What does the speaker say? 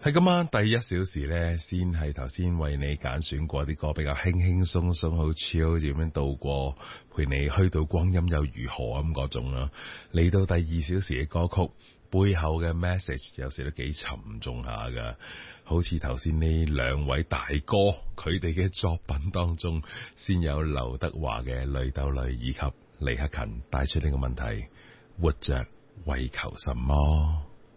喺今晚第一小時呢，先係頭先為你揀選過啲歌，比較輕輕鬆鬆，好 chill 咁樣度過，陪你虛度光陰又如何咁嗰種啦。嚟到第二小時嘅歌曲，背後嘅 message 有時都幾沉重下噶，好似頭先呢兩位大哥佢哋嘅作品當中，先有劉德華嘅《淚鬥淚》，以及李克勤帶出呢個問題：活着為求什麼？